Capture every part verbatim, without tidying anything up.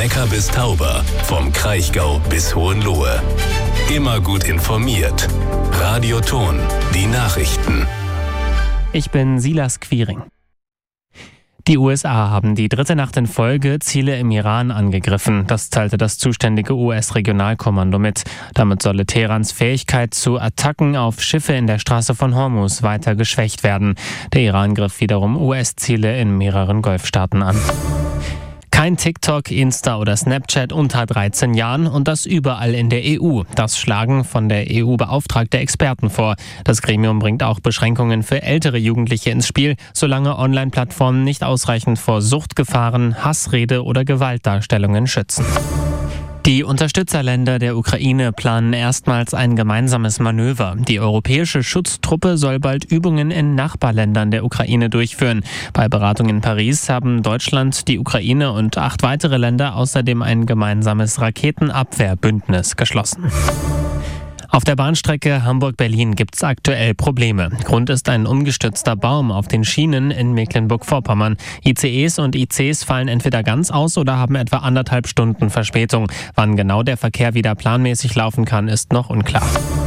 Neckar bis Tauber, vom Kraichgau bis Hohenlohe. Immer gut informiert. Radio Ton, die Nachrichten. Ich bin Silas Quiring. Die U S A haben die dritte Nacht in Folge Ziele im Iran angegriffen. Das teilte das zuständige U S-Regionalkommando mit. Damit solle Teherans Fähigkeit zu Attacken auf Schiffe in der Straße von Hormuz weiter geschwächt werden. Der Iran griff wiederum U S-Ziele in mehreren Golfstaaten an. Kein TikTok, Insta oder Snapchat unter dreizehn Jahren und das überall in der E U. Das schlagen von der E U-Beauftragte Experten vor. Das Gremium bringt auch Beschränkungen für ältere Jugendliche ins Spiel, solange Online-Plattformen nicht ausreichend vor Suchtgefahren, Hassrede oder Gewaltdarstellungen schützen. Die Unterstützerländer der Ukraine planen erstmals ein gemeinsames Manöver. Die europäische Schutztruppe soll bald Übungen in Nachbarländern der Ukraine durchführen. Bei Beratung in Paris haben Deutschland, die Ukraine und acht weitere Länder außerdem ein gemeinsames Raketenabwehrbündnis geschlossen. Auf der Bahnstrecke Hamburg-Berlin gibt es aktuell Probleme. Grund ist ein umgestürzter Baum auf den Schienen in Mecklenburg-Vorpommern. I C Es und I Cs fallen entweder ganz aus oder haben etwa anderthalb Stunden Verspätung. Wann genau der Verkehr wieder planmäßig laufen kann, ist noch unklar.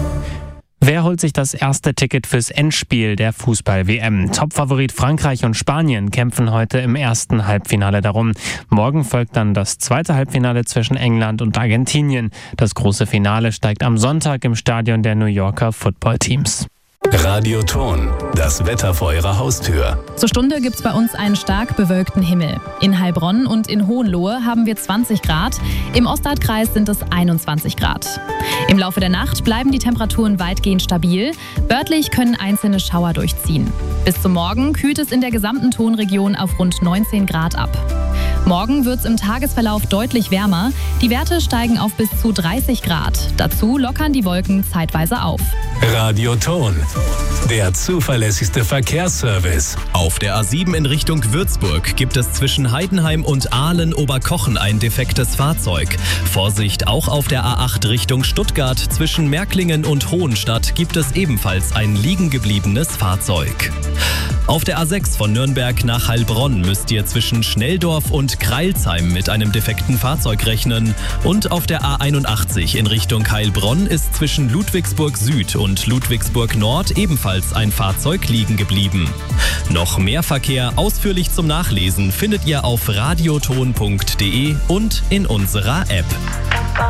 Wer holt sich das erste Ticket fürs Endspiel der Fußball-W M? Topfavorit Frankreich und Spanien kämpfen heute im ersten Halbfinale darum. Morgen folgt dann das zweite Halbfinale zwischen England und Argentinien. Das große Finale steigt am Sonntag im Stadion der New Yorker Footballteams. Radio Ton, das Wetter vor Ihrer Haustür. Zur Stunde gibt's bei uns einen stark bewölkten Himmel. In Heilbronn und in Hohenlohe haben wir zwanzig Grad, im Ostadkreis sind es einundzwanzig Grad. Im Laufe der Nacht bleiben die Temperaturen weitgehend stabil. Örtlich können einzelne Schauer durchziehen. Bis zum Morgen kühlt es in der gesamten Tonregion auf rund neunzehn Grad ab. Morgen wird es im Tagesverlauf deutlich wärmer. Die Werte steigen auf bis zu dreißig Grad. Dazu lockern die Wolken zeitweise auf. Radio Ton, der zuverlässigste Verkehrsservice. Auf der A sieben in Richtung Würzburg gibt es zwischen Heidenheim und Aalen-Oberkochen ein defektes Fahrzeug. Vorsicht, auch auf der A acht Richtung Stuttgart zwischen Märklingen und Hohenstadt gibt es ebenfalls ein liegengebliebenes Fahrzeug. Auf der A sechs von Nürnberg nach Heilbronn müsst ihr zwischen Schnelldorf und Kreilsheim mit einem defekten Fahrzeug rechnen. Und auf der A einundachtzig in Richtung Heilbronn ist zwischen Ludwigsburg Süd und Ludwigsburg Nord ebenfalls ein Fahrzeug liegen geblieben. Noch mehr Verkehr ausführlich zum Nachlesen findet ihr auf radioton punkt de und in unserer App.